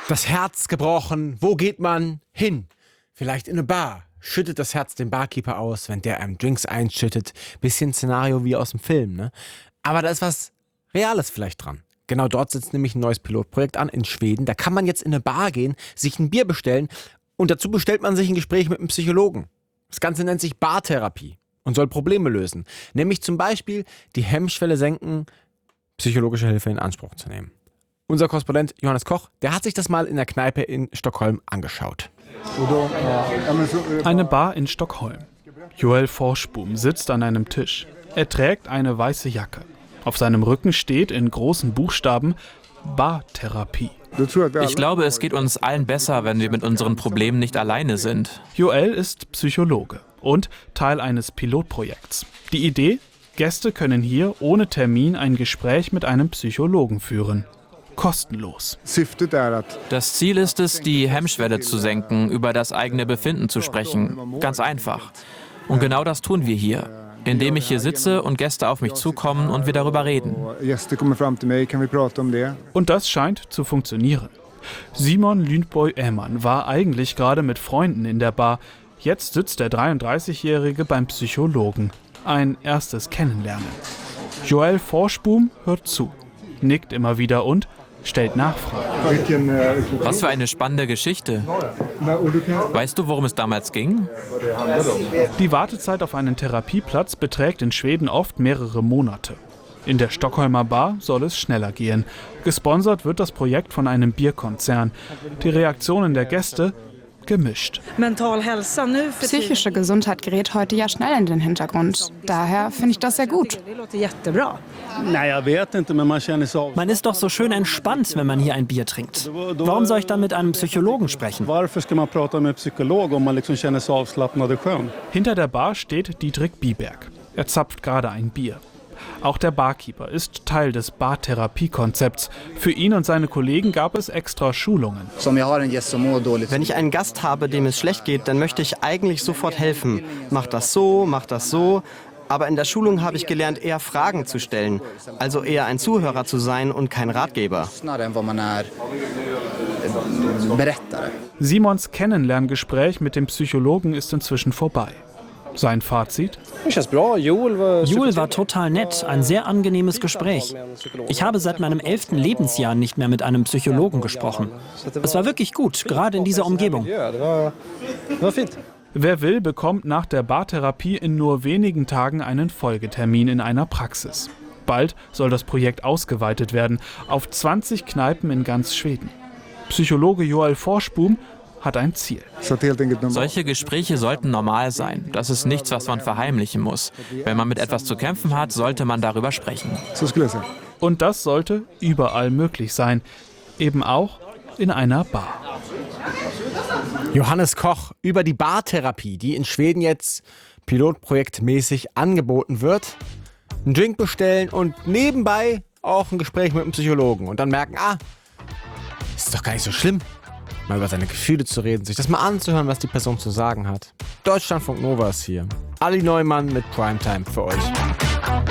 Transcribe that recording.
Das Herz gebrochen, wo geht man hin? Vielleicht in eine Bar. Schüttet das Herz den Barkeeper aus, wenn der einem Drinks einschüttet. Bisschen Szenario wie aus dem Film, ne? Aber da ist was Reales vielleicht dran. Genau dort sitzt nämlich ein neues Pilotprojekt an in Schweden. Da kann man jetzt in eine Bar gehen, sich ein Bier bestellen und dazu bestellt man sich ein Gespräch mit einem Psychologen. Das Ganze nennt sich Bartherapie und soll Probleme lösen. Nämlich zum Beispiel die Hemmschwelle senken, psychologische Hilfe in Anspruch zu nehmen. Unser Korrespondent Johannes Koch, der hat sich das mal in der Kneipe in Stockholm angeschaut. Eine Bar in Stockholm. Joel Forsboom sitzt an einem Tisch. Er trägt eine weiße Jacke. Auf seinem Rücken steht in großen Buchstaben Bartherapie. Ich glaube, es geht uns allen besser, wenn wir mit unseren Problemen nicht alleine sind. Joel ist Psychologe und Teil eines Pilotprojekts. Die Idee? Gäste können hier ohne Termin ein Gespräch mit einem Psychologen führen. Kostenlos. Das Ziel ist es, die Hemmschwelle zu senken, über das eigene Befinden zu sprechen. Ganz einfach. Und genau das tun wir hier, indem ich hier sitze und Gäste auf mich zukommen und wir darüber reden. Und das scheint zu funktionieren. Simon Lündboy-Ehmann war eigentlich gerade mit Freunden in der Bar. Jetzt sitzt der 33-Jährige beim Psychologen. Ein erstes Kennenlernen. Joel Forsboom hört zu, nickt immer wieder und stellt Nachfragen. Was für eine spannende Geschichte. Weißt du, worum es damals ging? Die Wartezeit auf einen Therapieplatz beträgt in Schweden oft mehrere Monate. In der Stockholmer Bar soll es schneller gehen. Gesponsert wird das Projekt von einem Bierkonzern. Die Reaktionen der Gäste gemischt. Psychische Gesundheit gerät heute ja schnell in den Hintergrund. Daher finde ich das sehr gut. Man ist doch so schön entspannt, wenn man hier ein Bier trinkt. Warum soll ich dann mit einem Psychologen sprechen? Hinter der Bar steht Dietrich Biberg. Er zapft gerade ein Bier. Auch der Barkeeper ist Teil des Bartherapiekonzepts. Für ihn und seine Kollegen gab es extra Schulungen. Wenn ich einen Gast habe, dem es schlecht geht, dann möchte ich eigentlich sofort helfen. Mach das so, mach das so. Aber in der Schulung habe ich gelernt, eher Fragen zu stellen. Also eher ein Zuhörer zu sein und kein Ratgeber. Simons Kennenlerngespräch mit dem Psychologen ist inzwischen vorbei. Sein Fazit? Joel war total nett, ein sehr angenehmes Gespräch. Ich habe seit meinem 11. Lebensjahr nicht mehr mit einem Psychologen gesprochen. Es war wirklich gut, gerade in dieser Umgebung. Wer will, bekommt nach der Bartherapie in nur wenigen Tagen einen Folgetermin in einer Praxis. Bald soll das Projekt ausgeweitet werden auf 20 Kneipen in ganz Schweden. Psychologe Joel Forsboom hat ein Ziel. Solche Gespräche sollten normal sein. Das ist nichts, was man verheimlichen muss. Wenn man mit etwas zu kämpfen hat, sollte man darüber sprechen. Und das sollte überall möglich sein. Eben auch in einer Bar. Johannes Koch über die Bartherapie, die in Schweden jetzt pilotprojektmäßig angeboten wird. Einen Drink bestellen und nebenbei auch ein Gespräch mit einem Psychologen. Und dann merken, ist doch gar nicht so schlimm, mal über seine Gefühle zu reden, sich das mal anzuhören, was die Person zu sagen hat. Deutschlandfunk Nova ist hier. Ali Neumann mit Primetime für euch.